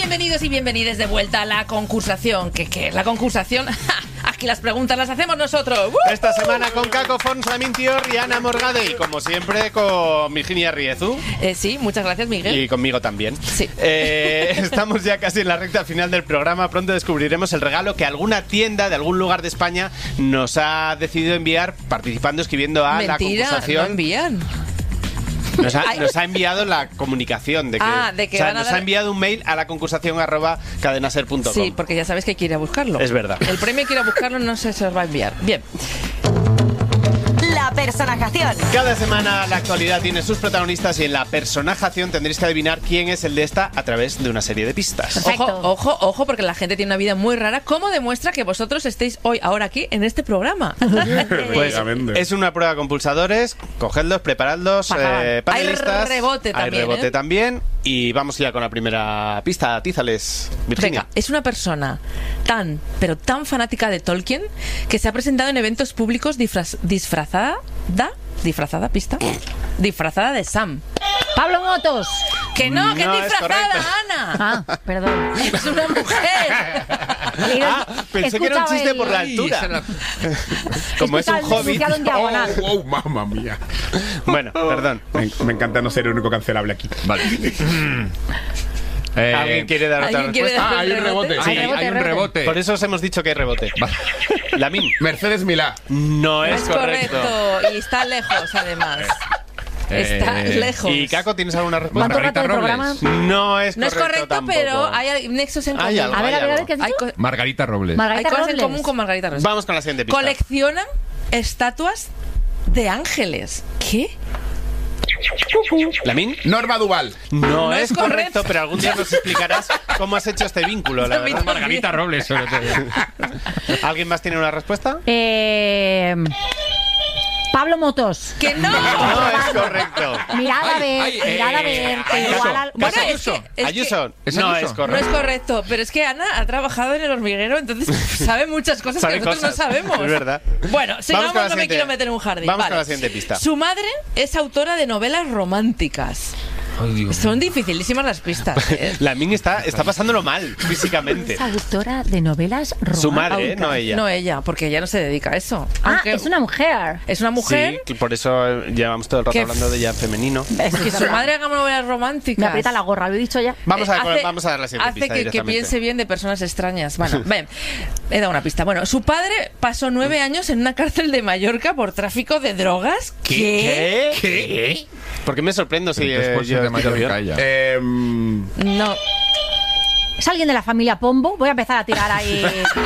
Bienvenidos y bienvenidas de vuelta a la concursación. ¿Qué? La concursación. Aquí las preguntas las hacemos nosotros. Esta semana con Caco Fons, Lamin Tior y Ana Morgade. Y como siempre con Virginia Riezu. Sí, muchas gracias, Miguel. Y conmigo también. Sí. Estamos ya casi en la recta final del programa. Pronto descubriremos el regalo que alguna tienda de algún lugar de España nos ha decidido enviar participando, escribiendo a la concursación. No envían. Nos ha enviado la comunicación de que, nos ha enviado un mail a la concursación @cadenaser.com. Sí, porque ya sabes que hay que ir a buscarlo. Es verdad. El premio hay que ir a buscarlo, no se os va a enviar. Bien. La personajación. Cada semana la actualidad tiene sus protagonistas y en la personajación tendréis que adivinar quién es el de esta a través de una serie de pistas. Perfecto. Ojo, porque la gente tiene una vida muy rara. ¿Cómo demuestra que vosotros estéis ahora aquí en este programa? Pues es una prueba con pulsadores. Cogedlos, preparadlos, panelistas. Hay rebote también. Hay rebote también. Y vamos ya con la primera pista. Atízales, Virginia. Venga, es una persona pero tan fanática de Tolkien que se ha presentado en eventos públicos disfrazada de Sam. Pablo Motos. Que es disfrazada, Ana. Perdón. Es una mujer. Pensé que era un chiste por la altura. Como es un hobbit. ¡Oh, mamma mía! Bueno, perdón. Me encanta no ser el único cancelable aquí. Vale. ¿Alguien quiere dar otra respuesta? Hay un rebote. Sí, Hay un rebote. Por eso os hemos dicho que hay rebote. Lamin. Mercedes Milá. No es Es correcto. Y está lejos, además. Está lejos. ¿Y Caco, tienes alguna respuesta? ¿Cuánto rato de programa? No es correcto. No es correcto, tampoco. pero hay nexos en común. Hay algo, A ver, ¿qué has dicho? Margarita Robles. Hay Margarita cosas en Robles. común con Margarita Robles. Vamos con la siguiente pista. Coleccionan estatuas de ángeles. ¿Qué? ¿Lamin? Norma Duval. No es correcto. correcto, pero algún día nos explicarás cómo has hecho este vínculo, la verdad. Margarita Robles, sobre todo. ¿Alguien más tiene una respuesta? Pablo Motos. ¡Que no! No es correcto. Mirad a ver, que igual al... Bueno, Ayuso. es que- Ayuso. ¿Es No Ayuso? es No correcto. es correcto, pero es que Ana ha trabajado en el hormiguero, entonces sabe muchas cosas Sabe que nosotros cosas, no sabemos. es verdad. Bueno, sigamos, con la no me siguiente. quiero meter en un jardín. Vamos Vale. con la siguiente pista. Su madre es autora de novelas románticas. Son dificilísimas las pistas. Lamin está pasándolo mal, físicamente. Es autora de novelas románticas. Su madre, no ella. No ella, porque ella no se dedica a eso. Aunque Es una mujer. es una mujer. Sí, que por eso llevamos todo el rato Que- hablando de ella en femenino. Que su madre haga novelas románticas. Me aprieta la gorra, lo he dicho ya. Vamos a dar la siguiente Hace pista que directamente. piense bien de personas extrañas. Bueno, ven, he dado una pista. Bueno, su padre pasó 9 años en una cárcel de Mallorca por tráfico de drogas. ¿Qué? ¿Por qué me sorprendo si Después yo de he escrito Mallorca bien? ella. No. ¿Es alguien de la familia Pombo? Voy a empezar a tirar ahí.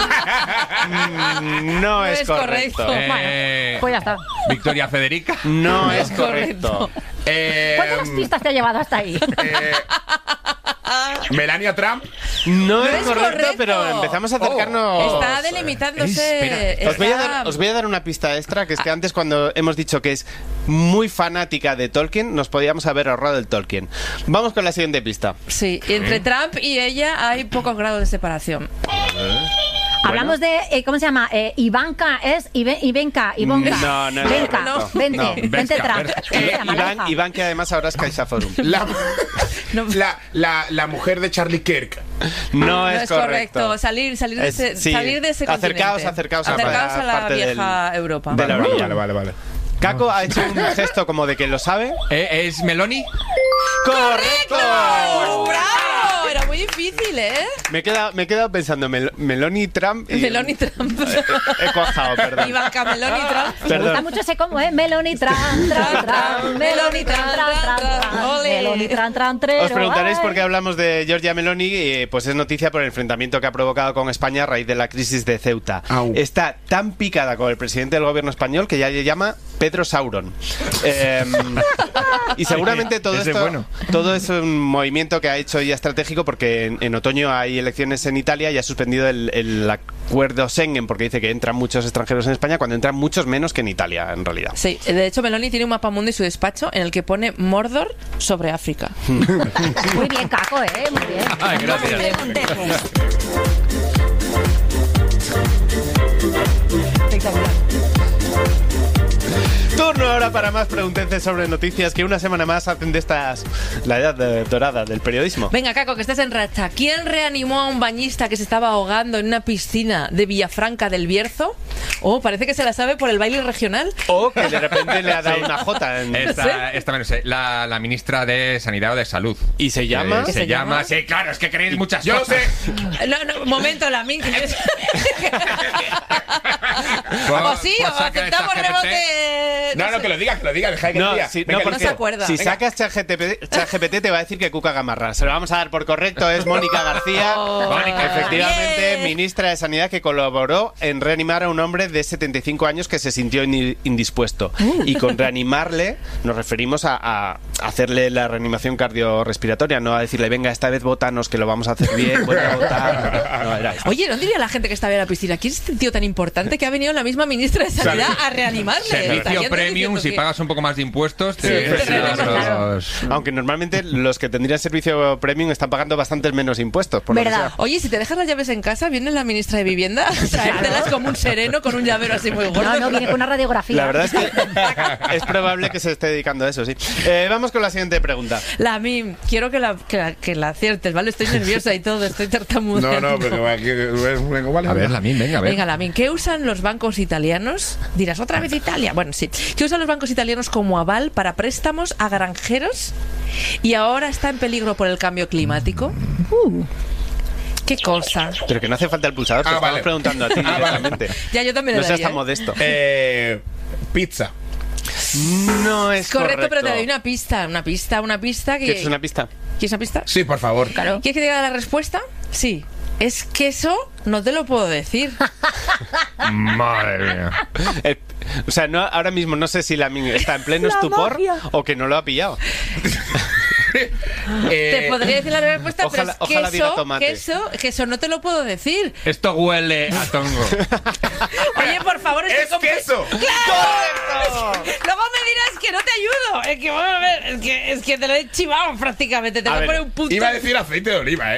No es es correcto. correcto. Bueno, pues ya está. Victoria Federica. No es correcto. ¿Cuántas pistas te ha llevado hasta ahí? Melania Trump. No es es correcto, correcto. pero empezamos a acercarnos. Está delimitándose. Espera. Os voy a dar una pista extra, que es que antes cuando hemos dicho que es muy fanática de Tolkien, nos podíamos haber ahorrado el Tolkien. Vamos con la siguiente pista. Sí, entre Trump y ella hay pocos grados de separación. Hablamos de, ¿cómo se llama? Ivanka, es Ivanka. No es Venka, correcto. vente, No, vente Vesca, Trump. Vesca. ¿Cómo se llama? Vesca. Iván, que además ahora es Caixa Forum. La mujer de Charlie Kirk. No es correcto. Salir de ese, Sí, salir de ese acercaos continente. a a la parte vieja Europa. de la orilla. Vale. Caco ha hecho un gesto como de que lo sabe. ¿Es Meloni? ¡Correcto! ¡Bravo! Era muy difícil, ¿eh? Me he quedado pensando Meloni Trump y... Meloni Trump. He cuajado, perdón. Ivanka Meloni Trump. Me gusta Perdón. mucho ese combo, ¿eh? Meloni tran, Meloni tran, Ole. Meloni tran, Os preguntaréis por qué hablamos de Giorgia Meloni, pues es noticia por el enfrentamiento que ha provocado con España a raíz de la crisis de Ceuta. Au. Está tan picada con el presidente del gobierno español que ya le llama Pedro Sauron. Y seguramente todo Ese esto, bueno. todo es un movimiento que ha hecho ella estratégico porque en otoño hay elecciones en Italia y ha suspendido el acuerdo Schengen porque dice que entran muchos extranjeros en España cuando entran muchos menos que en Italia, en realidad. Sí, de hecho Meloni tiene un mapamundi en su despacho en el que pone Mordor sobre África. Muy bien, Caco, ¿eh? Muy bien. Ay, gracias. Espectacular. Turno ahora para más preguntences sobre noticias que una semana más hacen de estas la edad dorada del periodismo. Venga, Caco, que estás en racha. ¿Quién reanimó a un bañista que se estaba ahogando en una piscina de Villafranca del Bierzo? Parece que se la sabe por el baile regional. O que de repente le ha dado una jota en... Esta menos sé. La ministra de Sanidad o de Salud. ¿Y se llama? ¿Qué se llama? Sí, claro, es que queréis muchas Yo cosas. sé. No, momento, la min. O sí, o aceptamos rebote. No, que lo diga, deja que lo diga. Si, Venga, no, no se acuerda. Si Venga. sacas ChatGPT te va a decir que Cuca Gamarra. Se lo vamos a dar por correcto. Es Mónica García. Mónica. Efectivamente, Bien. ministra de Sanidad, que colaboró en reanimar a un hombre de 75 años que se sintió indispuesto. Y con reanimarle nos referimos a hacerle la reanimación cardiorrespiratoria, no a decirle, venga, esta vez bótanos, que lo vamos a hacer bien, vuelve a votar. No, era esto. Oye, ¿no diría la gente que estaba en la piscina? ¿Quién es este tío tan importante que ha venido la misma ministra de Sanidad a reanimarle? Servicio Estarían premium, diciendo si que- pagas un poco más de impuestos, Sí, claro. Aunque normalmente los que tendrían servicio premium están pagando bastantes menos impuestos. Por lo que ¿Verdad? sea. Oye, si te dejas las llaves en casa, viene la ministra de Vivienda a traértelas como un sereno con un llavero así muy gordo. No, viene con una radiografía. La verdad es que es probable que se esté dedicando a eso, sí. Vamos con la siguiente pregunta. La MIM, quiero que la aciertes, ¿vale? Estoy nerviosa y todo, estoy tartamudeando. No, pero vale. A ver, Lamin, venga, a ver. Venga, Lamin, ¿qué usan los bancos italianos? Dirás, ¿otra vez Italia? Bueno, sí. ¿Qué usan los bancos italianos como aval para préstamos a granjeros y ahora está en peligro por el cambio climático? ¿Qué cosa? Pero que no hace falta el pulsador, te estamos vale. preguntando a ti directamente. Ya, yo también No le seas daría, tan modesto. Pizza. No es Correcto, pero te doy una pista que... ¿Quieres una pista? ¿Quieres una pista? Sí, por favor. ¿Quieres que te diga la respuesta? Sí. Es queso, no te lo puedo decir. Madre mía. O sea, no, ahora mismo no sé si la está en pleno La estupor magia. o que no lo ha pillado. Te podría decir la respuesta, ojalá pero es diga tomate. queso no te lo puedo decir. Esto huele a tongo. Oye, por favor, ¡Es queso! ¡Claro! Luego me dirás que no te ayudo. Es que, vamos a ver, es que te lo he chivado prácticamente. Te A voy a ver, poner un punto. Iba a decir aceite de oliva,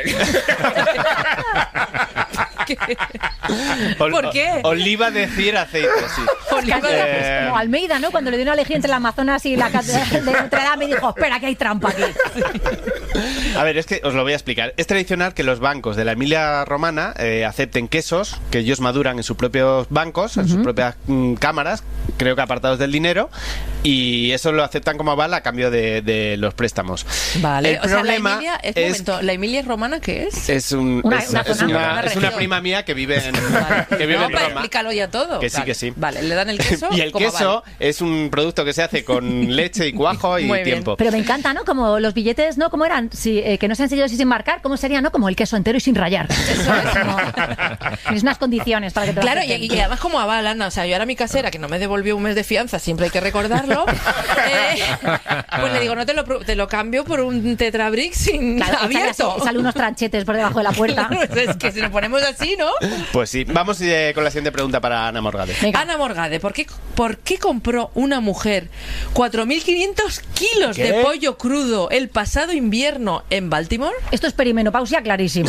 ¿Por qué? Oliva decir aceite, sí. Oliva de- Es como Almeida, ¿no? Cuando le dio una elegía entre el Amazonas y la catedral de Notre Dame y dijo, espera, que hay trampa aquí. A ver, es que os lo voy a explicar. Es tradicional que los bancos de la Emilia Romana acepten quesos que ellos maduran en sus propios bancos, en sus propias cámaras, creo que apartados del dinero, y eso lo aceptan como aval a cambio de los préstamos. Vale, El o sea, problema la Emilia, es momento, ¿la Emilia romana qué es? Es, un, Una es, zona, es una una región. prima mía que vive en, Vale. que vive No, en pero Roma. explícalo ya todo. Que sí, Vale. que sí. Vale, le dan el queso. Y el como queso aval. es un producto que se hace con leche y cuajo y Muy bien. tiempo. Pero me encanta, ¿no? Como los billetes, ¿no? ¿Cómo eran? Si, que no sean sellados y sin marcar, ¿cómo sería, no? Como el queso entero y sin rayar. Eso es como... Tienes unas condiciones para que te lo Claro, acepten. y además como aval, Ana, o sea, yo ahora a mi casera, que no me devolvió un mes de fianza, siempre hay que recordarlo, pues le digo, no te lo cambio por un Tetrabric sin Claro, abierto. sale unos tranchetes por debajo de la puerta. Es que si nos ponemos así, ¿no? Pues sí, vamos con la siguiente pregunta para Ana Morgade. Venga. Ana Morgade, ¿por qué compró una mujer 4.500 kilos ¿Qué? de pollo crudo el pasado invierno en Baltimore? Esto es perimenopausia clarísimo.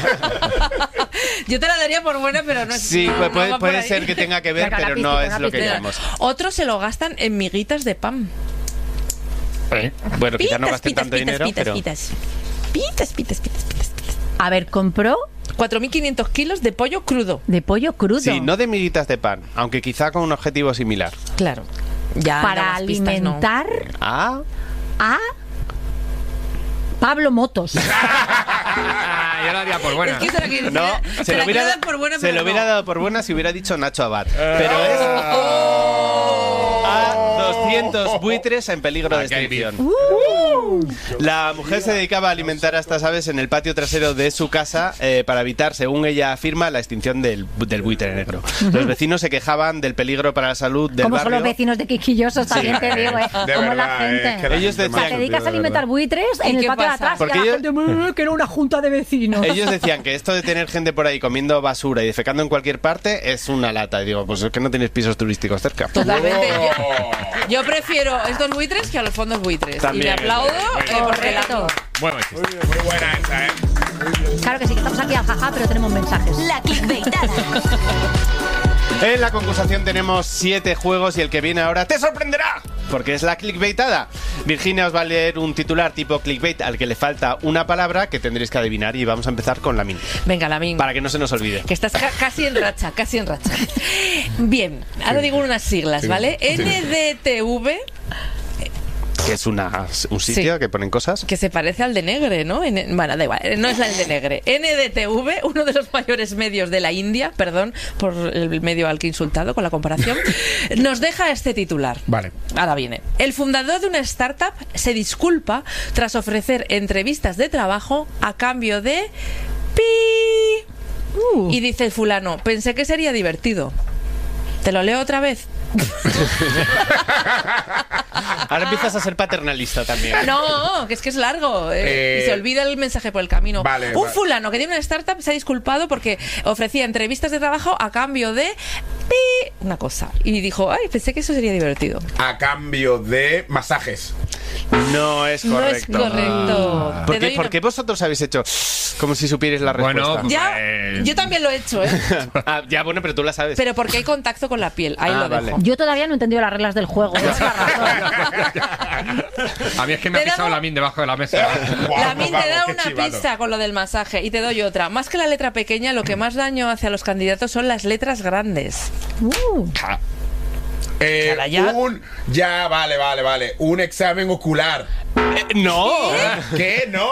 Yo te la daría por buena, pero no es... Sí, no, no va por puede ahí. ser que tenga que ver, Venga, la pero pista, no una es lo que pista. queremos. Otros se lo gastan en miguitas de pan. Bueno, quizás no gasten Pitas, tanto dinero, pero... pitas. A ver, compró 4.500 kilos de pollo crudo. de pollo crudo. Sí, no de miguitas de pan, aunque quizá con un objetivo similar. Claro. Ya para damos pistas, ¿no? alimentar Ah, a Pablo Motos. Yo lo daría por buena. Es que se la quiere- no, se la quiero dar por buena, se pero lo hubiera no. dado por buena si hubiera dicho Nacho Abad. Pero es a 200 buitres en peligro de Aquí hay extinción. La mujer se dedicaba a alimentar a estas aves en el patio trasero de su casa para evitar, según ella afirma, la extinción del buitre negro. Los vecinos se quejaban del peligro para la salud del Como son barrio. los vecinos de Quisquillosos, también te digo, ¿eh? De Como la verdad, gente. que la Ellos gente decían- O sea, te dedicas a alimentar buitres en ¿Y el qué patio de pasa? atrás Porque y la ellos- gente, que era una junta de vecinos. Ellos decían que esto de tener gente por ahí comiendo basura y defecando en cualquier parte es una lata. Y digo, pues es que no tienes pisos turísticos cerca. Totalmente. Yo prefiero estos buitres que a los fondos buitres. También. Y me aplaudo porque la... Correcto. Bueno, chiste. Muy buena esa, ¿eh? Claro que sí, que estamos aquí al jaja, pero tenemos mensajes. La clickbaitada. En la concursación tenemos 7 juegos y el que viene ahora te sorprenderá, porque es la clickbaitada. Virginia os va a leer un titular tipo clickbait al que le falta una palabra que tendréis que adivinar y vamos a empezar con Lamin. Venga, Lamin. Para que no se nos olvide. Que estás casi en racha, casi en racha. Bien, ahora digo unas siglas, ¿vale? NDTV, Que es un sitio Sí. que ponen cosas. que se parece al de Negre, ¿no? Bueno, da igual, no es el de Negre. NDTV, uno de los mayores medios de la India, perdón por el medio al que he insultado con la comparación, nos deja este titular. Vale. Ahora viene. El fundador de una startup se disculpa tras ofrecer entrevistas de trabajo a cambio de... ¡Pi! Y dice el fulano, pensé que sería divertido. ¿Te lo leo otra vez? Ahora empiezas a ser paternalista también. No, que es largo. Y se olvida el mensaje por el camino. Vale, Un vale. fulano que tiene una startup se ha disculpado porque ofrecía entrevistas de trabajo a cambio de... pi, una cosa. Y dijo, ay, pensé que eso sería divertido. A cambio de masajes. No es No es correcto. correcto. Te ¿Por qué, doy por una- qué vosotros habéis hecho como si supierais la respuesta? Bueno, Ya, Pues- yo también lo he hecho, ¿eh? Ah, ya, bueno, pero tú la sabes. Pero porque hay contacto con la piel. Ahí Ah, lo dejo. vale. Yo todavía no he entendido las reglas del juego. Esa es la razón. A mí es que me ha Te pisado damos- la min debajo de la mesa. Lamin te da qué una chivado. pista con lo del masaje y te doy otra. Más que la letra pequeña, lo que más daño hace a los candidatos son las letras grandes. Cara, ya. Vale. Un examen ocular. No. ¿Qué? ¿No?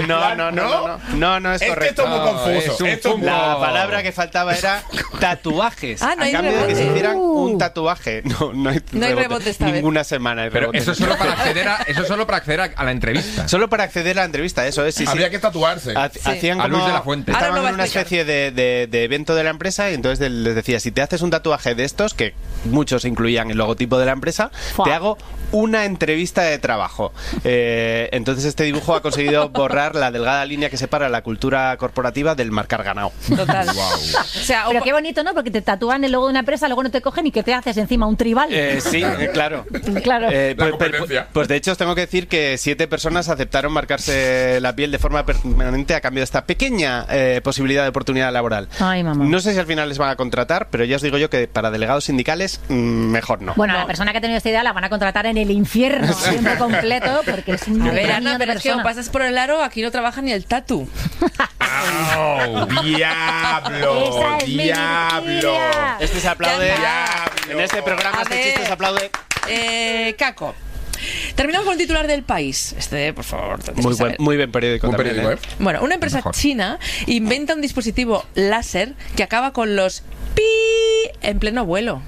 No es Es que correcto. esto es muy confuso. es un Esto es muy- La palabra que faltaba era tatuajes. Ah, no a hay cambio de que rebote. se hicieran un tatuaje. No hay No hay rebote esta vez. Ninguna semana hay Pero rebote. eso es solo para acceder a la entrevista. Solo para acceder a la entrevista, eso es. Sí, sí. Habría que tatuarse. Hacían A como... Luis de la Fuente. Ahora Estaban lo va en a una explicar. especie de evento de la empresa y entonces les decía, si te haces un tatuaje de estos, que muchos incluían el logotipo de la empresa, Fua. te hago una entrevista de trabajo. Entonces este dibujo ha conseguido borrar la delgada línea que separa la cultura corporativa del marcar ganado. Total. O sea, Pero qué bonito, ¿no? Porque te tatúan el logo de una empresa, luego no te cogen y que te haces encima un tribal. Sí, claro. Claro. Pues, competencia. pues de hecho os tengo que decir que 7 personas aceptaron marcarse la piel de forma permanente a cambio de esta pequeña posibilidad de oportunidad laboral. Ay, mamá. No sé si al final les van a contratar, pero ya os digo yo que para delegados sindicales mejor no. Bueno, a la persona que ha tenido esta idea la van a contratar en el infierno, tiempo completo, porque es un a ver, gran Ana, millón de pero es que personas. pasas por el aro, aquí no trabaja ni el tatu. ¡Au! ¡Diablo! Esa es mi ¡Diablo! Virginia. Este se aplaude. Diablo. En este programa A este ver. chiste se aplaude. Caco. Terminamos con el titular del País. Este, por favor, tenéis que saber. Muy buen periódico Un también, periódico, ¿eh? Bueno, una empresa Mejor. china inventa un dispositivo láser que acaba con los pi en pleno vuelo.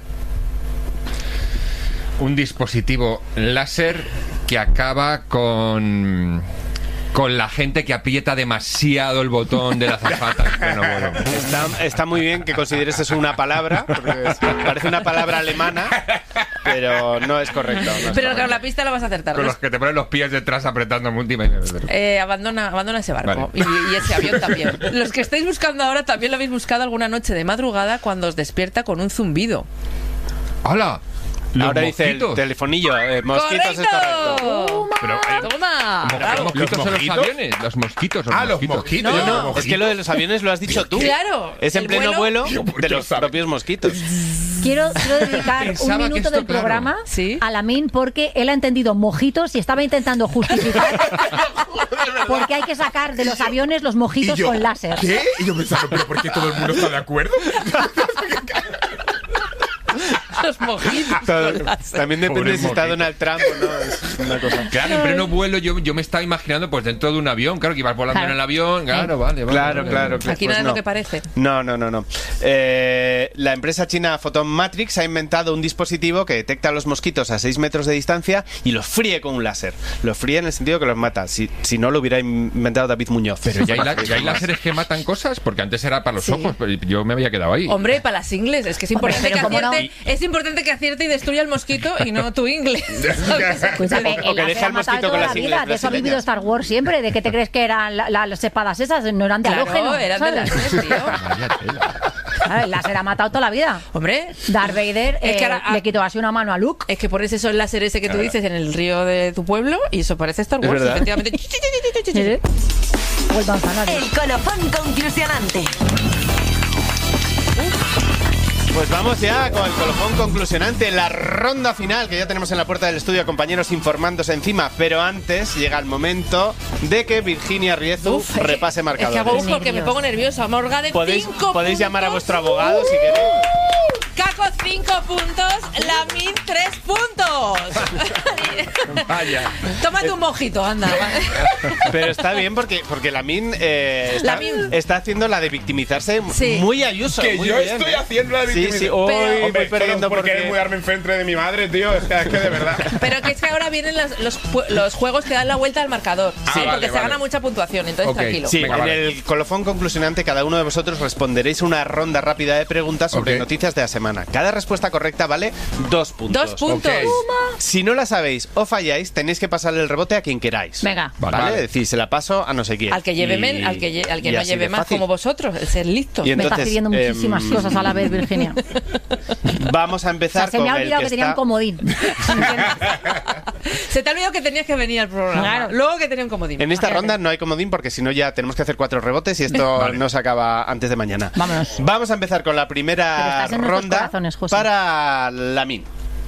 Un dispositivo láser que acaba con la gente que aprieta demasiado el botón de la azafata en pleno vuelo. Está muy bien que consideres eso una palabra, porque parece una palabra alemana, pero no es correcto. no es Pero correcto. con la pista la vas a acertar. Con los que te ponen los pies detrás apretando múltiples. Abandona ese barco. Vale. Y ese avión también. Los que estáis buscando ahora también lo habéis buscado alguna noche de madrugada cuando os despierta con un zumbido. ¡Hala! Los Ahora dice el mosquitos. telefonillo, mosquitos es correcto. Pero, ¡Toma! ¿Los Bravo. mosquitos en los mosquitos? aviones? Los mosquitos. Los mosquitos. No, yo no, digo Es que lo de los aviones lo has dicho tú. Claro, Es en el pleno vuelo Yo, ¿por de qué lo los sabes? propios mosquitos. Quiero dedicar Pensaba un que minuto esto, del claro. programa Sí. a Lamin porque él ha entendido mojitos y estaba intentando justificar porque hay que sacar de los aviones los mojitos Y yo, con láser. ¿qué? Y yo pensando, ¿pero por qué todo el mundo está de acuerdo? Los mojitos. Todo- con láser. También depende Pobre si está mosquito. Donald Trump o no. Es una cosa. Claro, en pleno vuelo yo me estaba imaginando pues dentro de un avión, claro, que ibas volando Claro. en el avión, claro, vale. Claro. Aquí Pues nada es no. lo que parece. No. La empresa china Photon Matrix ha inventado un dispositivo que detecta a los mosquitos a 6 metros de distancia y los fríe con un láser. Los fríe en el sentido que los mata. Si no, lo hubiera inventado David Muñoz. Pero ya hay láseres que matan cosas, porque antes era para los Sí. ojos, pero yo me había quedado ahí. Hombre, para las ingles, es que es Hombre, importante, pero que ¿cómo no? acierte, es importante que acierte y destruya el mosquito y no tu ingle. ¿Sabes? Pues a ver, O que el deje láser al ha matado mosquito toda con la las vida. ingles De eso ha vivido brasileñas. Star Wars siempre. ¿De qué te crees que eran las espadas esas? No eran de halógeno. Claro, eran de ¿sabes? láser, tío. Vaya tela. Claro, el láser ha matado toda la vida. Hombre, Darth Vader Es que ahora- le quitó así una mano a Luke. es que pones eso el láser ese que tú dices en el río de tu pueblo y eso parece Star Es Wars, verdad. efectivamente. Vuelto a manzanares. El colofón conclusionante. Pues vamos ya con el colofón conclusionante, la ronda final que ya tenemos en la puerta del estudio, compañeros informándose encima. Pero antes llega el momento de que Virginia Riezu repase marcadores. Es que hago porque me pongo nerviosa. Morga de 5 podéis llamar a vuestro abogado si queréis. Caco 5 puntos, Lamin 3 puntos. Vaya. Tómate un mojito, anda. Pero está bien porque Lamin está haciendo la de victimizarse muy Ayuso. Que muy yo bien, estoy haciendo la de Sí, victimización. hoy Hombre, voy perdiendo porque porque... es muy darme enfrente de mi madre, tío. Es que de verdad. Pero que es que ahora vienen los juegos que dan la vuelta al marcador. Sí, vale, porque se gana mucha puntuación, entonces Ok. tranquilo. Sí, Venga, en vale. el colofón conclusionante cada uno de vosotros responderéis una ronda rápida de preguntas sobre Ok. noticias de la semana. Cada respuesta correcta vale 2 puntos. 2 puntos. Ok. Si no la sabéis o falláis, tenéis que pasarle el rebote a quien queráis. Venga. ¿Vale? Es decir, se la paso a no sé quién. Al que lleve Y- al que y no así lleve de más fácil. como vosotros, el ser listo. Y Me entonces, estás pidiendo muchísimas cosas a la vez, Virginia. Vamos a O sea, empezar se con me ha el olvidado que tenía un está... comodín. Se te ha olvidado que tenías que venir al programa. Claro. Luego que tenía un comodín. En esta Imagínate. ronda no hay comodín porque si no ya tenemos que hacer 4 rebotes y esto no se acaba antes de mañana. Vámonos. Vamos a empezar con la Pero primera estás en nuestros ronda corazones, José. para Lamin.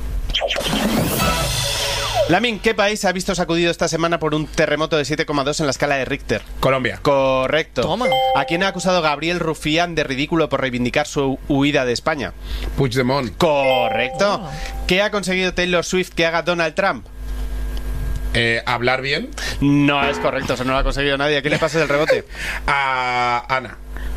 Lamin, ¿qué país ha visto sacudido esta semana por un terremoto de 7,2 en la escala de Richter? Colombia. Correcto. Toma. ¿A quién ha acusado Gabriel Rufián de ridículo por reivindicar su huida de España? Puigdemont. Correcto. ¿Qué ha conseguido Taylor Swift que haga Donald Trump? Hablar bien. No es correcto, eso no lo ha conseguido nadie. ¿A quién le pasas el rebote? A Ana.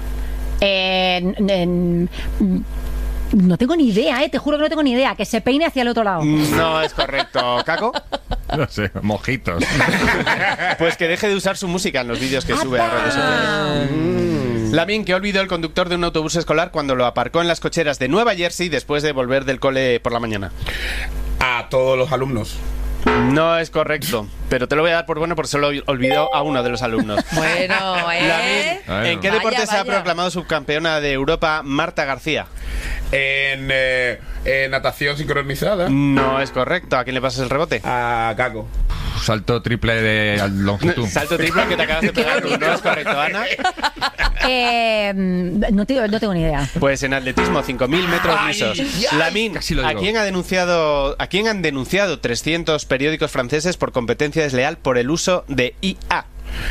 No tengo ni idea, te juro que no tengo ni idea. Que se peine hacia el otro lado. No es correcto. ¿Caco? No sé, mojitos. Pues que deje de usar su música en los vídeos que sube a redes sociales. Lamin, que olvidó el conductor de un autobús escolar cuando lo aparcó en las cocheras de Nueva Jersey después de volver del cole por la mañana. A todos los alumnos. No es correcto, pero te lo voy a dar por bueno porque solo olvidó a uno de los alumnos. Bueno, Lamin, Bueno. ¿en qué Vaya, deporte se ha vaya. proclamado subcampeona de Europa Marta García? En natación sincronizada. No es correcto. ¿A quién le pasas el rebote? A Caco. Salto triple de longitud. Salto triple que te acabas de pegar tú. No es correcto, Ana. No tengo ni idea. Pues en atletismo, 5.000 metros lisos. Lamin, casi lo ¿a digo. quién han denunciado 300 periódicos franceses por competencia desleal por el uso de IA?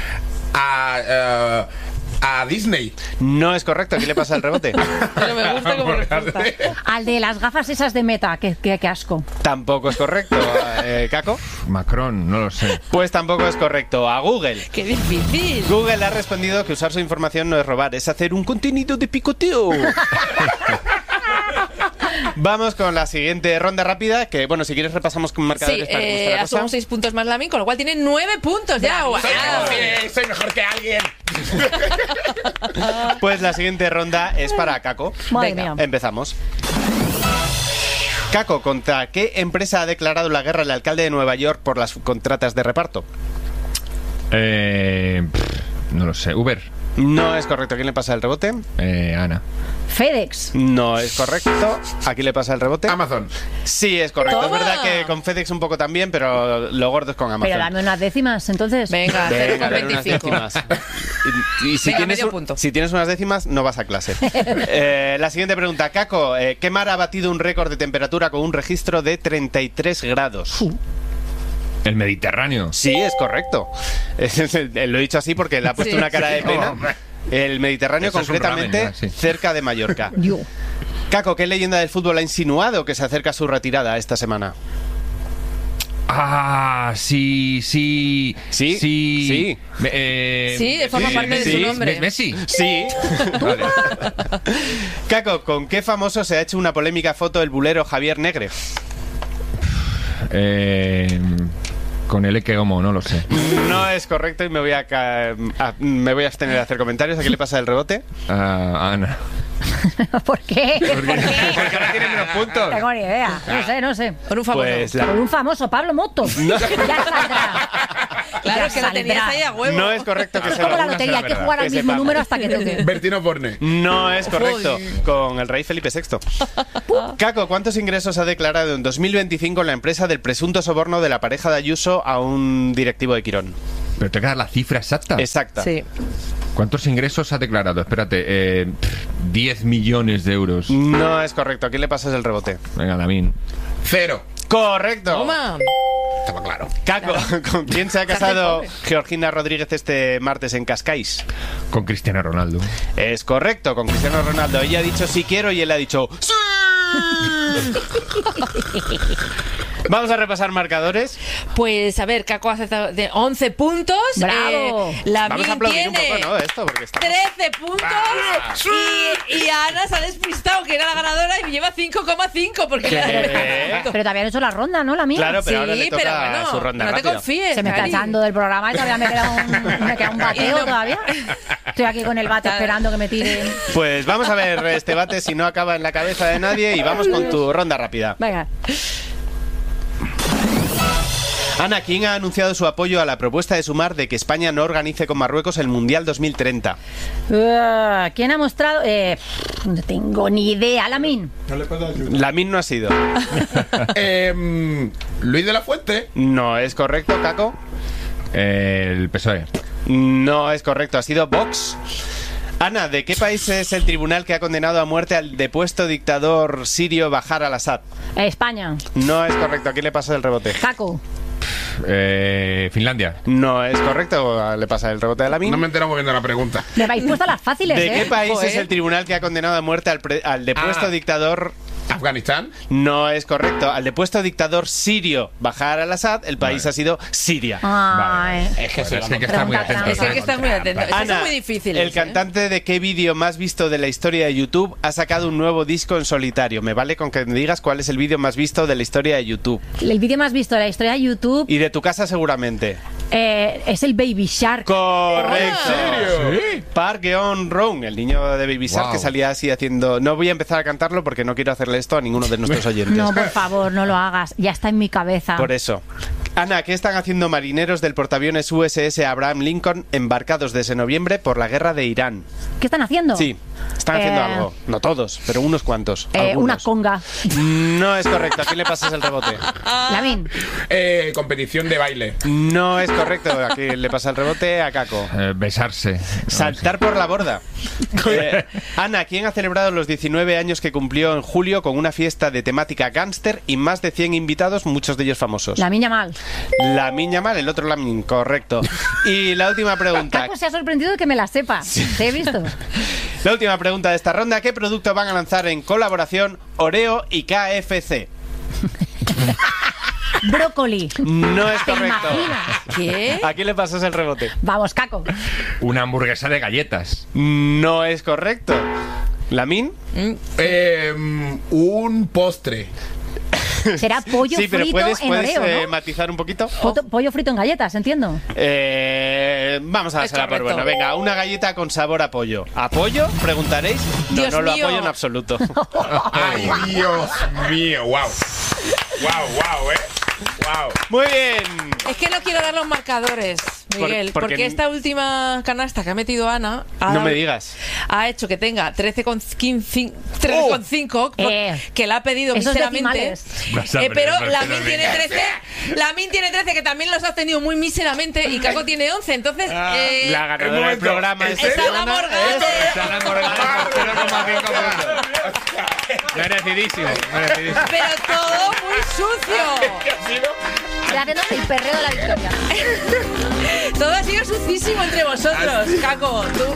A Disney. No es correcto. ¿A quién le pasa el rebote? Pero me gusta como respuesta. Al de las gafas esas de Meta, que asco. Tampoco es correcto. ¿Caco? Macron, no lo sé. Pues tampoco es correcto. A Google. Qué difícil. Google ha respondido que usar su información no es robar, es hacer un contenido de picoteo. Vamos con la siguiente ronda rápida, que bueno, si quieres repasamos con Sí, marcadores para cómo está la cosa. somos 6 puntos más Lamin, con lo cual tiene 9 puntos ya. ¡Guau! Soy mejor que alguien. Pues la siguiente ronda es para Caco. Madre Venga. mía. Empezamos. Caco, ¿contra qué empresa ha declarado la guerra el alcalde de Nueva York por las contratas de reparto? No lo sé. Uber. No es correcto. ¿A quién le pasa el rebote? Ana. FedEx. No es correcto. ¿A quién le pasa el rebote? Amazon. Sí, es correcto. ¡Toma! Es verdad que con FedEx un poco también, pero lo gordo es con Amazon. Pero dame unas décimas, entonces. Venga, Venga, dale unas 0,25. décimas. Y si, Venga, tienes, medio punto. si tienes unas décimas, no vas a clase. La siguiente pregunta. Caco, ¿qué mar ha batido un récord de temperatura con un registro de 33 grados? El Mediterráneo. Sí, es correcto. Lo he dicho así porque le ha puesto Sí, una cara de sí. pena. Hombre. El Mediterráneo, Eso es un concretamente, ramen, ya, sí. cerca de Mallorca. Yo. Caco, ¿qué leyenda del fútbol ha insinuado que se acerca a su retirada esta semana? Sí. Sí, sí. Sí, forma parte de su nombre. Messi. Sí. Vale. Caco, ¿con qué famoso se ha hecho una polémica foto el bulero Javier Negre? Con el que homo, no lo sé. No es correcto y me voy a abstener de hacer comentarios. ¿A quién le pasa el rebote? Ana. ¿Por qué? ¿Por qué? Porque ahora tiene menos puntos. No tengo ni idea. No sé. Con un famoso. Pues Por un famoso, Pablo Moto. Ya saldrá. Claro, Ya es que lo tenías saldrá. ahí a huevo. no es correcto que Es se como la lo... lotería, hay que verdad. jugar al Que mismo sepamos. número hasta que toque. Bertino Borne. No es correcto. Con el rey Felipe VI. Caco, ¿cuántos ingresos ha declarado en 2025 la empresa del presunto soborno de la pareja de Ayuso a un directivo de Quirón? Pero te queda la cifra exacta. Exacta. Sí. ¿Cuántos ingresos ha declarado? Espérate, 10 millones de euros. No es correcto. ¿A quién le pasas el rebote? Venga, Lamin. 0. ¡Correcto! Toma. Estaba claro. Caco, ¿con quién se ha casado Georgina Rodríguez este martes en Cascais? Con Cristiano Ronaldo. Es correcto, con Cristiano Ronaldo. Ella ha dicho sí quiero y él ha dicho ¡sí! Vamos a repasar marcadores. Pues a ver, Caco ha acertado de 11 puntos. ¡Bravo! Vamos a aplaudir un poco, ¿no? Esto, porque estamos... 13 puntos. Y Ana se ha despistado, que era la ganadora, y me lleva 5,5 porque ¿Qué? Pero te habían hecho la ronda, ¿no? La mía. Claro, pero ahora le Sí, toca pero bueno, su ronda no te rápida. confíes. Se me está Cari. echando del programa y todavía me queda un bateo Y no- todavía. Estoy aquí con el bate esperando que me tiren. Pues vamos a ver este bate si no acaba en la cabeza de nadie y vamos con tu ronda rápida. Venga. Ana, ¿quién ha anunciado su apoyo a la propuesta de Sumar de que España no organice con Marruecos el Mundial 2030? ¿Quién ha mostrado? No tengo ni idea. Lamin. Lamin no ha sido. Luis de la Fuente. No es correcto, Caco. El PSOE. No es correcto, ha sido Vox. Ana, ¿de qué país es el tribunal que ha condenado a muerte al depuesto dictador sirio Bashar al-Assad? España. No es correcto, ¿a quién le pasa el rebote? Caco. Finlandia. No es correcto, le pasa el rebote a Lamin. No me he enterado muy bien de la pregunta. Me vais puesto las fáciles, ¿De qué país Joder. es el tribunal que ha condenado a muerte al depuesto dictador? Afganistán. No es correcto, al depuesto dictador sirio Bashar al-Assad, el país Vale. ha sido Siria. Ay. Es que Bueno, es que hay que estar muy Pregunta atento. Es que hay que estar muy atento. Estas Ana, son muy difíciles. el cantante de qué vídeo más visto de la historia de YouTube ha sacado un nuevo disco en solitario. Me vale con que me digas cuál es el vídeo más visto de la historia de YouTube. El vídeo más visto de la historia de YouTube Y de tu casa seguramente. es el Baby Shark. Correcto. ¿En serio? Park Geun-Rong, el niño de Baby Shark Wow. que salía así haciendo... No voy a empezar a cantarlo porque no quiero hacerle esto a ninguno de nuestros oyentes. No, por favor, no lo hagas. Ya está en mi cabeza. Por eso. Ana, ¿qué están haciendo marineros del portaaviones USS Abraham Lincoln embarcados desde noviembre por la guerra de Irán? ¿Qué están haciendo? Sí, están haciendo Eh, algo. No todos, pero unos cuantos. Una algunos. conga. No es correcto. ¿A quién le pasas el rebote? Lamin. Competición de baile. No es correcto. ¿A quién le pasa el rebote? A Caco. Besarse. Saltar por la borda. Ana, ¿quién ha celebrado los 19 años que cumplió en julio con una fiesta de temática gángster y más de 100 invitados, muchos de ellos famosos? La niña mal. La Miña Mal, el otro Lamin, correcto. Y la última pregunta. Caco se ha sorprendido de que me la sepa. Te he visto. La última pregunta de esta ronda. ¿Qué producto van a lanzar en colaboración Oreo y KFC? Brócoli. No es ¿Te correcto. imaginas? ¿Qué? ¿A quién le pasas el rebote? Vamos, Caco. Una hamburguesa de galletas. No es correcto. ¿Lamin? Un postre. Será pollo Sí, pero frito puedes en Oreo, ¿no? matizar un poquito. Pollo frito en galletas, entiendo. Vamos a Es dársela por correcto. bueno. Venga, una galleta con sabor a pollo. ¿A pollo? Preguntaréis. No, Dios no lo mío. apoyo en absoluto. Ay, Dios mío. Wow. Wow, Wow. Muy bien. Es que no quiero dar los marcadores, Miguel, porque- porque esta última canasta que ha metido Ana No me digas. ha hecho que tenga 13,5 que la ha pedido Esos miseramente. decimales. Vas a Pero aprender, Lamin pero tiene venga. 13, Lamin tiene 13 que también los ha tenido muy miseramente y Caco tiene 11, entonces La ganadora un del momento, programa ¿en es serio? ¡Es Ana Morgade! Sara Morgade por 0,5 puntos. Merecidísimo, merecidísimo. Pero todo muy sucio. Estoy haciendo el perreo de la victoria. Todo ha sido sucísimo entre vosotros, Caco. Tú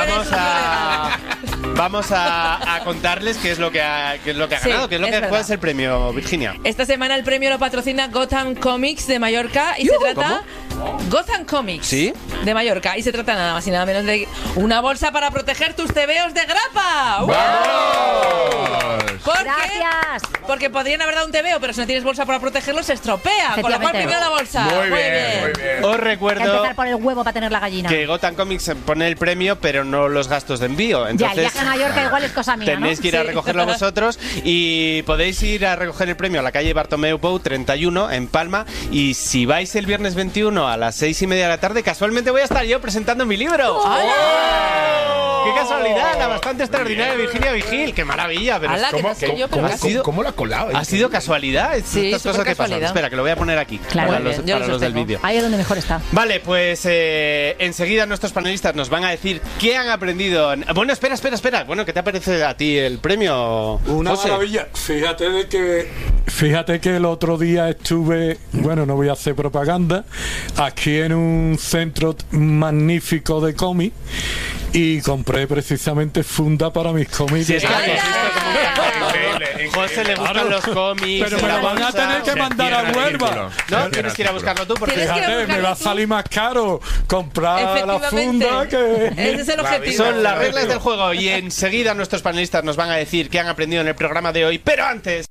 Vamos a contarles qué es lo que ha Sí, ganado, qué es lo es que verdad. cuál es el premio, Virginia. Esta semana el premio lo patrocina Gotham Comics de Mallorca y se trata Gotham Comics ¿Sí? de Mallorca y se trata nada más y nada menos de una bolsa para proteger tus tebeos de grapa. ¿Por qué? Gracias. Porque podrían haber dado un tebeo, pero si no tienes bolsa para protegerlo se estropea. Con lo cual Efectivamente. primero la bolsa. Muy bien. Os Hay que recuerdo empezar por el huevo para tener la gallina. que Gotham Comics pone el premio, pero no los gastos de envío. Ya, el Entonces, viaje a Mallorca igual es cosa mía, tenéis ¿no? que ir a Sí. recogerlo vosotros y podéis ir a recoger el premio a la calle Bartomeu Pou 31 en Palma. Y si vais el viernes 21 a las 6:30 de la tarde, casualmente voy a estar yo presentando mi libro. ¡Hala! ¡Qué casualidad! La bastante extraordinaria Virginia Vigil. ¡Qué maravilla! Pero Ala, que no sé yo, pero casi. ¿Cómo lo ha colado? ¿Ha sido casualidad? Sí, Estas cosas que pasan. casualidad. Espera, que lo voy a poner aquí. Claro. Para Muy los, bien, yo para lo los del sostengo. vídeo. Ahí es donde mejor está. Vale, pues enseguida nuestros panelistas nos van a decir qué han aprendido. Bueno, espera. Bueno, ¿qué te parece a ti el premio, Una José? maravilla. Fíjate que el otro día estuve, bueno, no voy a hacer propaganda, aquí en un centro magnífico de cómic y compré precisamente funda para mis cómics. Si es que ¡Anda! has visto cómo encanta. Increíble, José le gustan Claro. los cómics. Pero me la lo van a bolsa. tener que mandar a cierra el Huelva. círculo. No, tienes que ir a buscarlo tú porque Tienes que ir a Fíjate, me buscarlo va a tú. salir más caro comprar la Efectivamente. funda que... Ese es el objetivo. son las reglas del juego y enseguida nuestros panelistas nos van a decir qué han aprendido en el programa de hoy. Pero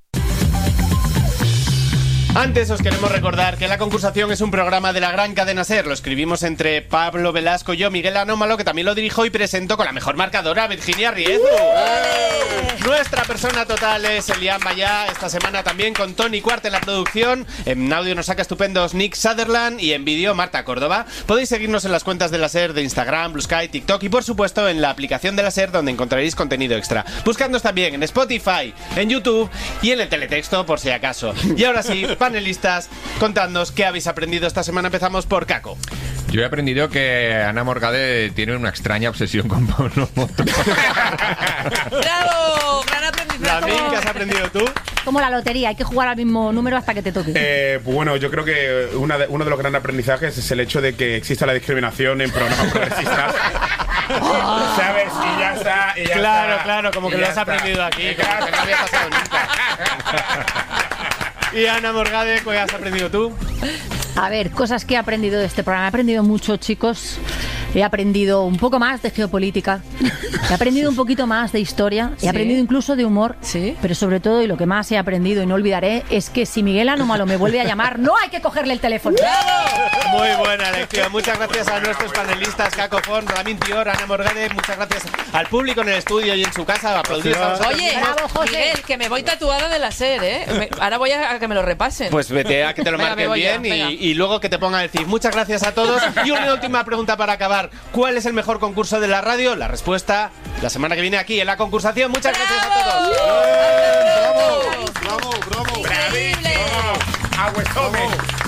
Antes os queremos recordar que La Concursación es un programa de la gran cadena SER. Lo escribimos entre Pablo Velasco y yo, Miguel Anómalo, que también lo dirijo y presento con la mejor marcadora, Virginia Riezu. Nuestra persona total es Elian Mayá, esta semana también con Tony Cuart en la producción. En audio nos saca estupendos Nick Sutherland y en vídeo Marta Córdoba. Podéis seguirnos en las cuentas de la SER de Instagram, Blue Sky, TikTok y por supuesto en la aplicación de la SER donde encontraréis contenido extra. Buscadnos también en Spotify, en YouTube y en el teletexto por si acaso. Y ahora sí, panelistas, contadnos qué habéis aprendido esta semana. Empezamos por Caco. Yo he aprendido que Ana Morgade tiene una extraña obsesión con Pablo Moto. ¡Bravo! ¡Gran aprendizaje! Lamin, ¿qué has aprendido tú? Como la lotería, hay que jugar al mismo número hasta que te toque. Pues bueno, yo creo que uno de los grandes aprendizajes es el hecho de que exista la discriminación en programas progresistas. ¿Sabes? Y ya está. Y ya Claro, está, claro, como y que lo ya has está. aprendido aquí, Claro. como que no había pasado nunca. Y Ana Morgade, ¿qué has aprendido tú? A ver, cosas que he aprendido de este programa. He aprendido mucho, chicos. He aprendido un poco más de geopolítica. He aprendido un poquito más de historia. Sí. He aprendido incluso de humor. Sí. Pero sobre todo, y lo que más he aprendido y no olvidaré, es que si Miguel Anómalo me vuelve a llamar, no hay que cogerle el teléfono. Muy buena lección. Muchas gracias a nuestros panelistas, Caco Font, Lamin Tior, Ana Morgade. Muchas gracias al público en el estudio y en su casa. Aplaudidos a vosotros Oye, mismos. Bravo, José. Miguel, que me voy tatuada de la SER, ¿eh? Ahora voy a que me lo repasen. Pues vete a que te lo Venga, marquen me voy ya, bien venga. y luego que te pongan a decir muchas gracias a todos. Y una última pregunta para acabar. ¿Cuál es el mejor concurso de la radio? La respuesta la semana que viene aquí en La Concursación. Muchas gracias a todos. ¡Bravo! ¡Bravo! ¡Increíble! ¡Aguesome!